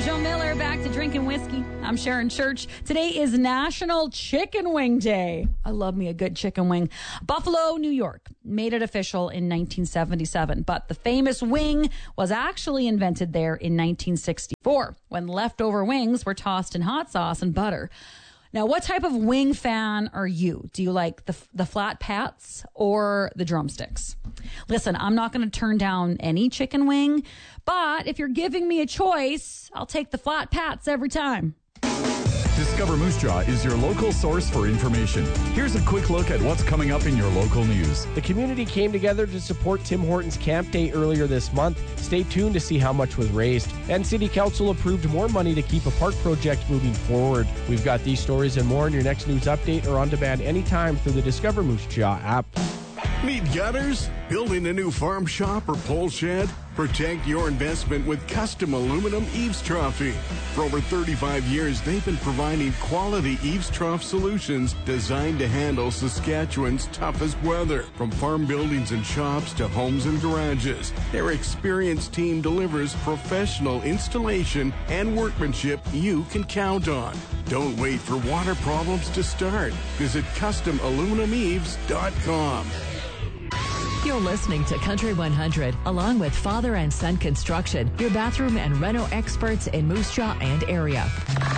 Joe Miller, back to drinking whiskey. I'm Sharon Church. Today is National Chicken Wing Day. I love me a good chicken wing. Buffalo, New York made it official in 1977, but the famous wing was actually invented there in 1964 when leftover wings were tossed in hot sauce and butter. Now, what type of wing fan are you? Do you like the flat pats or the drumsticks? Listen, I'm not going to turn down any chicken wing, but if you're giving me a choice, I'll take the flat pats every time. Discover Moose Jaw is your local source for information. Here's a quick look at what's coming up in your local news. The community came together to support Tim Hortons Camp Day earlier this month. Stay tuned to see how much was raised. And City Council approved more money to keep a park project moving forward. We've got these stories and more in your next news update or on demand anytime through the Discover Moose Jaw app. Need gutters? Building a new farm shop or pole shed? Protect your investment with custom aluminum eaves troughing. For over 35 years, they've been providing quality eaves trough solutions designed to handle Saskatchewan's toughest weather. From farm buildings and shops to homes and garages, their experienced team delivers professional installation and workmanship you can count on. Don't wait for water problems to start. Visit CustomAluminumEaves.com. You're listening to Country 100, along with Father and Son Construction, your bathroom and reno experts in Moose Jaw and area.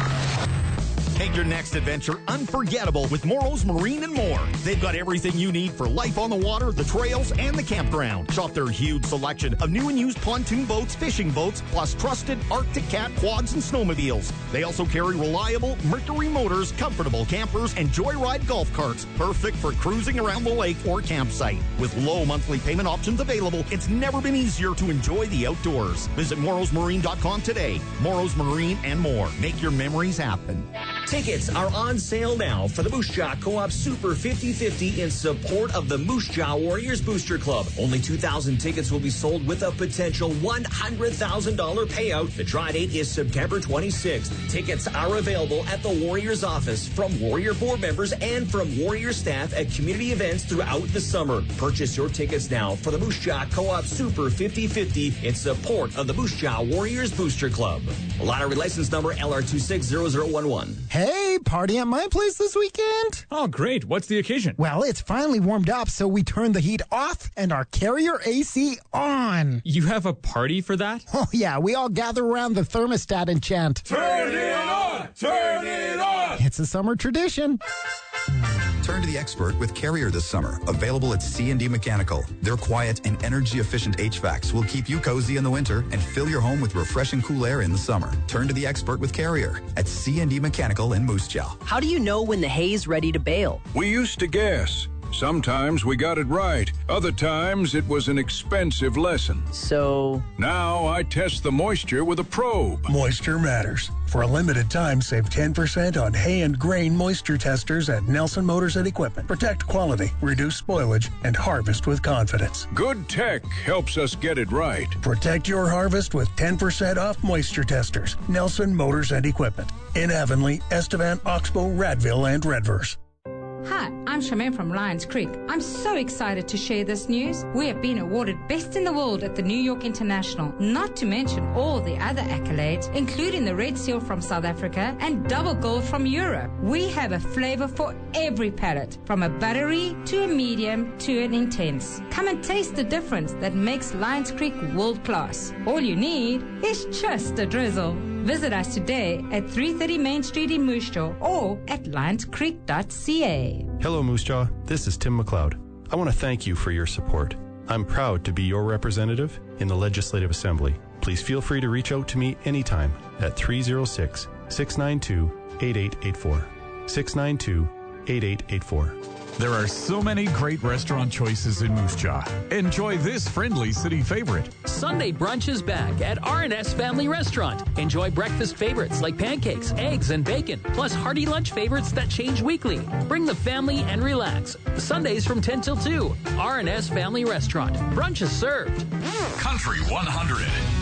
Make your next adventure unforgettable with Moros Marine and More. They've got everything you need for life on the water, the trails, and the campground. Shop their huge selection of new and used pontoon boats, fishing boats, plus trusted Arctic Cat quads and snowmobiles. They also carry reliable Mercury motors, comfortable campers, and Joyride golf carts, perfect for cruising around the lake or campsite. With low monthly payment options available, it's never been easier to enjoy the outdoors. Visit morosmarine.com today. Moros Marine and More. Make your memories happen. Tickets are on sale now for the Moose Jaw Co-op Super 50-50 in support of the Moose Jaw Warriors Booster Club. Only 2,000 tickets will be sold with a potential $100,000 payout. The draw date is September 26th. Tickets are available at the Warriors office from Warrior board members and from Warrior staff at community events throughout the summer. Purchase your tickets now for the Moose Jaw Co-op Super 50-50 in support of the Moose Jaw Warriors Booster Club. Lottery license number LR260011. Hey, party at my place this weekend? Oh, great. What's the occasion? Well, it's finally warmed up, so we turned the heat off and our Carrier AC on. You have a party for that? Oh, yeah. We all gather around the thermostat and chant, "Turn it on! Turn it on!" It's a summer tradition. Turn to the expert with Carrier this summer. Available at C&D Mechanical. Their quiet and energy-efficient HVACs will keep you cozy in the winter and fill your home with refreshing cool air in the summer. Turn to the expert with Carrier at C&D Mechanical in Moose Jaw. How do you know when the hay is ready to bale? We used to guess. Sometimes we got it right. Other times it was an expensive lesson. So? Now I test the moisture with a probe. Moisture matters. For a limited time, save 10% on hay and grain moisture testers at Nelson Motors and Equipment. Protect quality, reduce spoilage, and harvest with confidence. Good tech helps us get it right. Protect your harvest with 10% off moisture testers. Nelson Motors and Equipment. In Avonlea, Estevan, Oxbow, Radville, and Redverse. Hi, I'm Charmaine from Lions Creek. I'm so excited to share this news. We have been awarded Best in the World at the New York International, not to mention all the other accolades, including the Red Seal from South Africa and Double Gold from Europe. We have a flavor for every palate, from a buttery to a medium to an intense. Come and taste the difference that makes Lions Creek world class. All you need is just a drizzle. Visit us today at 330 Main Street in Moose Jaw or at lionscreek.ca. Hello, Moose Jaw. This is Tim McLeod. I want to thank you for your support. I'm proud to be your representative in the Legislative Assembly. Please feel free to reach out to me anytime at 306-692-8884. 692-8884. There are so many great restaurant choices in Moose Jaw. Enjoy this friendly city favorite. Sunday brunch is back at R&S Family Restaurant. Enjoy breakfast favorites like pancakes, eggs, and bacon, plus hearty lunch favorites that change weekly. Bring the family and relax. Sundays from 10 till 2. R&S Family Restaurant. Brunch is served. Country 100.